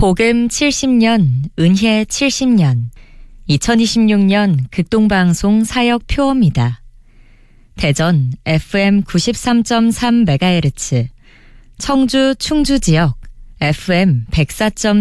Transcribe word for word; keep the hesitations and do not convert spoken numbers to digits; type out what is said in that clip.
복음 칠십 년, 은혜 칠십 년, 이천이십육 년 극동방송 사역 표어입니다. 대전 에프엠 구십삼 점 삼 메가헤르츠, 청주 충주 지역 에프엠 백사 점